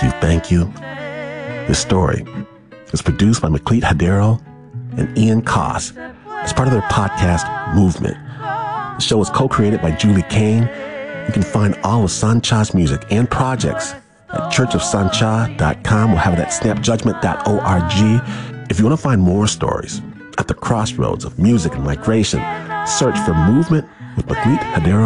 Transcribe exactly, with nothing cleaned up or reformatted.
you, thank you. This story is produced by Maklit Hadero and Ian Koss as part of their podcast, Movement. The show is co-created by Julie Kane. You can find all of Sancha's music and projects at church of sancha dot com. We'll have it at snap judgment dot org. If you want to find more stories at the crossroads of music and migration, search for Movement with Maklit Hadero